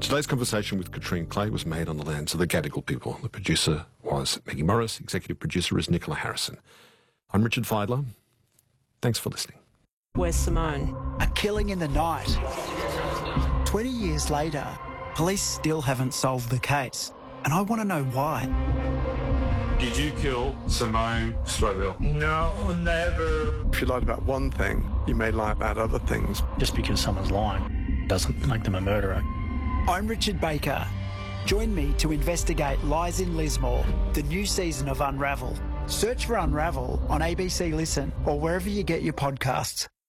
Today's conversation with Katrine Clay was made on the lands of the Gadigal people. The producer was Maggie Morris. Executive producer is Nicola Harrison. I'm Richard Fidler. Thanks for listening. Where's Simone? A killing in the night. 20 years later, police still haven't solved the case. And I want to know why. Did you kill Simone Stroville? No, never. If you lied about one thing, you may lie about other things. Just because someone's lying doesn't make them a murderer. I'm Richard Baker. Join me to investigate Lies in Lismore, the new season of Unravel. Search for Unravel on ABC Listen or wherever you get your podcasts.